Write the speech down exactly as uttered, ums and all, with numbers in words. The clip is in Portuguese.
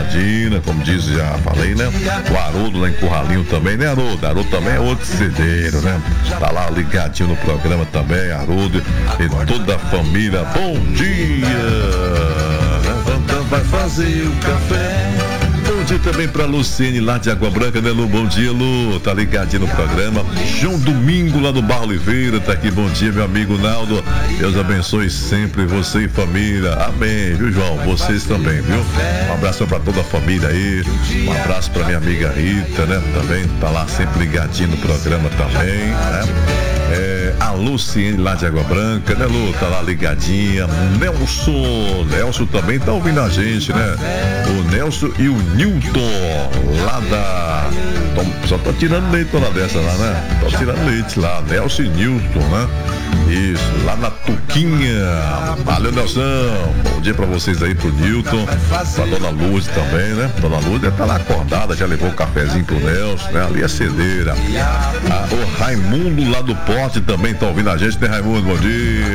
Dina, como diz, já falei, né? O Haroldo lá em Curralinho também, né, Haroldo? Haroldo também é outro cedeiro, né? Tá lá ligadinho no programa também, Haroldo e toda a família. Bom dia! Levanta, vai fazer o café. Bom dia também pra Luciene lá de Água Branca, né, Lu? Bom dia, Lu. Tá ligadinho no programa. João Domingo lá do Barro Oliveira tá aqui. Bom dia, meu amigo Naldo. Deus abençoe sempre você e família. Amém, viu, João? Vocês também, viu? Um abraço pra toda a família aí. Um abraço pra minha amiga Rita, né? Também tá lá sempre ligadinho no programa também, né? É, a Luciene lá de Água Branca, né, Lu? Tá lá ligadinha. Nelson, Nelson também tá ouvindo a gente, né? O Nelson e o Newton lá da... Tom, só tô tirando leite lá dessa lá, né? Tô tirando leite lá, Nelson e Newton, né? Isso, lá na Tuquinha. Valeu, Nelson. Bom dia pra vocês aí, pro Newton, pra Dona Luz também, né? Dona Luz deve estar lá acordada, já levou o cafezinho pro Nelson, né? Ali é cedeira. Ah, o Raimundo lá do Porte também tá ouvindo a gente, né, Raimundo? Bom dia.